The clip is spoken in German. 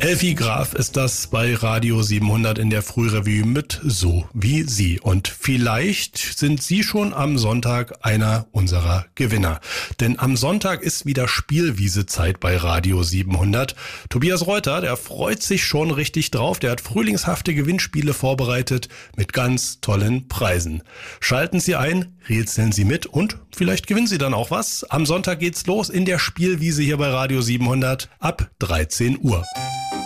Elfi Graf ist das bei Radio 700 in der Frührevue mit So wie Sie. Und vielleicht sind Sie schon am Sonntag einer unserer Gewinner. Denn am Sonntag ist wieder Spielwiesezeit bei Radio 700. Tobias Reuter, der freut sich schon richtig drauf. Der hat frühlingshafte Gewinnspiele vorbereitet mit ganz tollen Preisen. Schalten Sie ein, rätseln Sie mit und vielleicht gewinnen Sie dann auch was. Am Sonntag geht's los in der Spielwiese hier bei Radio 700 ab 13 Uhr.